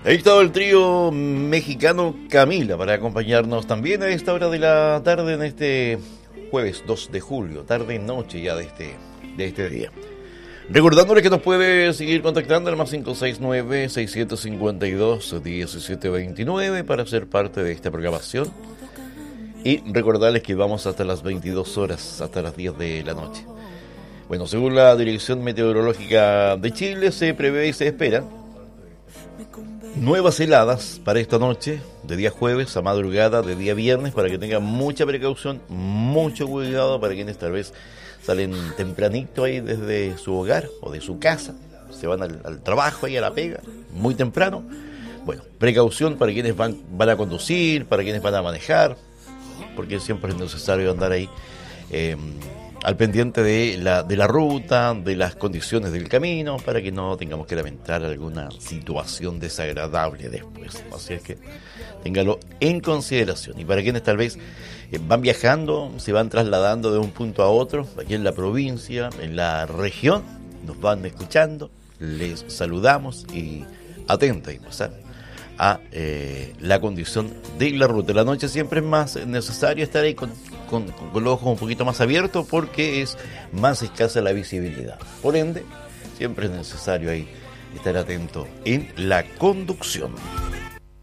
Ahí estaba el trío mexicano Camila para acompañarnos también a esta hora de la tarde en este jueves 2 de julio, tarde-noche ya de este día. Recordándole que nos puede seguir contactando al más 569-652-1729 para ser parte de esta programación. Y recordarles que vamos hasta las 22 horas, hasta las 10 de la noche. Bueno, según la Dirección Meteorológica de Chile, se prevé y se espera nuevas heladas para esta noche, de día jueves a madrugada, de día viernes, para que tengan mucha precaución, mucho cuidado para quienes tal vez salen tempranito ahí desde su hogar o de su casa, se van al trabajo ahí a la pega, muy temprano. Bueno, precaución para quienes van a conducir, para quienes van a manejar, porque siempre es necesario andar ahí al pendiente de la ruta, de las condiciones del camino, para que no tengamos que lamentar alguna situación desagradable después. Así es que téngalo en consideración. Y para quienes tal vez van viajando, se van trasladando de un punto a otro, aquí en la provincia, en la región, nos van escuchando, les saludamos y atenta y pasar a la condición de la ruta. La noche siempre es más necesario estar ahí con los ojos un poquito más abiertos porque es más escasa la visibilidad. Por ende, siempre es necesario ahí estar atento en la conducción.